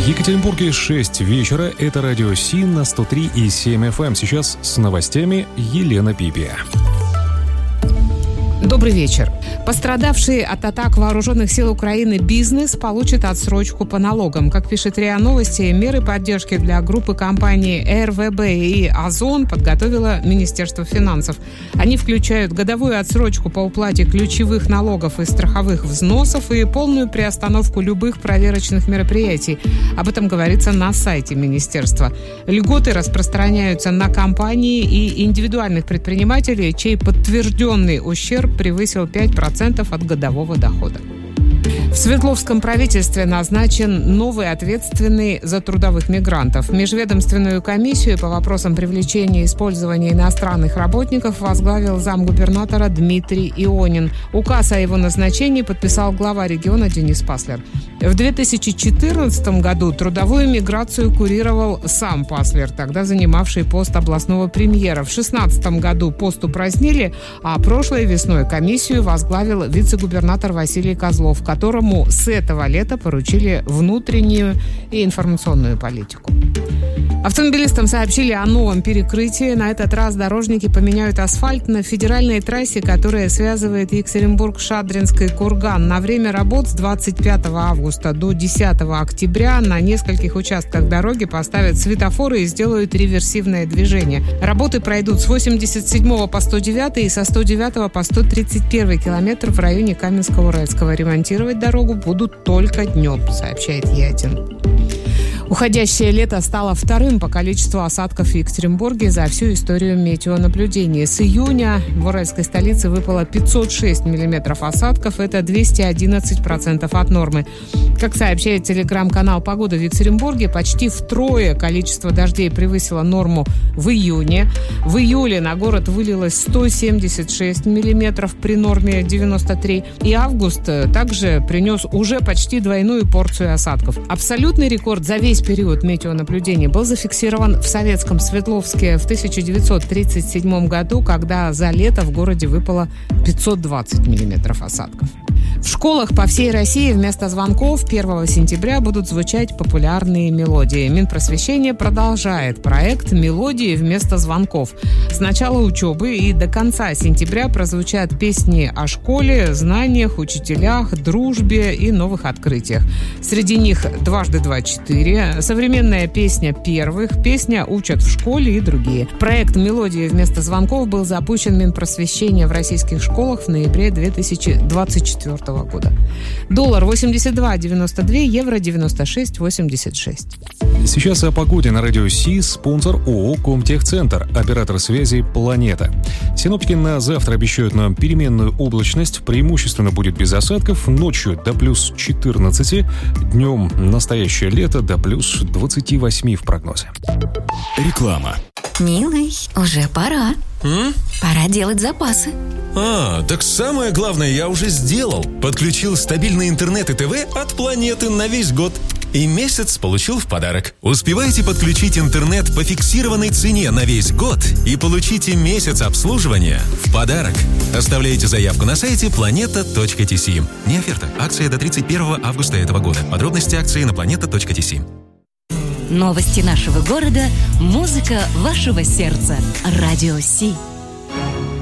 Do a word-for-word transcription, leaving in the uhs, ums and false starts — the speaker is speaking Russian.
В Екатеринбурге шесть вечера. Это радио Си на сто три и семь эф эм. Сейчас с новостями Елена Пипия. Добрый вечер. Пострадавший от атак вооруженных сил Украины бизнес получит отсрочку по налогам. Как пишет РИА Новости, меры поддержки для группы компаний эр вэ бэ и Озон подготовило Министерство финансов. Они включают годовую отсрочку по уплате ключевых налогов и страховых взносов и полную приостановку любых проверочных мероприятий. Об этом говорится на сайте министерства. Льготы распространяются на компании и индивидуальных предпринимателей, чей подтвержденный ущерб превысил пять процентов от годового дохода. В Свердловском правительстве назначен новый ответственный за трудовых мигрантов. Межведомственную комиссию по вопросам привлечения и использования иностранных работников возглавил замгубернатора Дмитрий Ионин. Указ о его назначении подписал глава региона Денис Паслер. В две тысячи четырнадцатом году трудовую миграцию курировал сам Паслер, тогда занимавший пост областного премьера. В две тысячи шестнадцатом году пост упразднили, а прошлой весной комиссию возглавил вице-губернатор Василий Козлов, которому с этого лета поручили внутреннюю и информационную политику. Автомобилистам сообщили о новом перекрытии. На этот раз дорожники поменяют асфальт на федеральной трассе, которая связывает Екатеринбург с Шадринской Курган. На время работ с двадцать пятого августа до десятого октября на нескольких участках дороги поставят светофоры и сделают реверсивное движение. Работы пройдут с восемьдесят седьмого по сто девятый и со сто девятого по сто тридцать первый километр в районе Каменска-Уральского. Ремонтировать дорогу будут только днем, сообщает Е один. Уходящее лето стало вторым по количеству осадков в Екатеринбурге за всю историю метеонаблюдений. С июня в уральской столице выпало пятьсот шесть миллиметров осадков. Это двести одиннадцать процентов от нормы. Как сообщает телеграм-канал «Погода» в Екатеринбурге, почти втрое количество дождей превысило норму в июне. В июле на город вылилось сто семьдесят шесть миллиметров при норме девяносто три. И август также принес уже почти двойную порцию осадков. Абсолютный рекорд за весь период метеонаблюдений был зафиксирован в советском Свердловске в тысяча девятьсот тридцать седьмом году, когда за лето в городе выпало пятьсот двадцать миллиметров осадков. В школах по всей России вместо звонков первого сентября будут звучать популярные мелодии. Минпросвещение продолжает проект «Мелодии вместо звонков». С начала учебы и до конца сентября прозвучат песни о школе, знаниях, учителях, дружбе и новых открытиях. Среди них «Дважды два четыре», современная песня первых, песня «Учат в школе» и другие. Проект «Мелодии вместо звонков» был запущен Минпросвещением в российских школах в ноябре две тысячи двадцать четвёртого года. Доллар восемьдесят два девяносто два, евро девяносто шесть восемьдесят шесть. Сейчас о погоде на радио Си. Спонсор ООО «Комтехцентр», оператор связи «Планета». Синоптики на завтра обещают нам переменную облачность. Преимущественно будет без осадков. Ночью до плюс четырнадцати. Днем настоящее лето до плюс двадцати восьми в прогнозе. Реклама. Милый, уже пора. М? Пора делать запасы. А, так самое главное я уже сделал. Подключил стабильный интернет и ТВ от Планеты на весь год. И месяц получил в подарок. Успевайте подключить интернет по фиксированной цене на весь год и получите месяц обслуживания в подарок. Оставляйте заявку на сайте планета точка ти си. Не оферта. Акция до тридцать первого августа этого года. Подробности акции на планета точка ти си. Новости нашего города, музыка вашего сердца. Радио Си.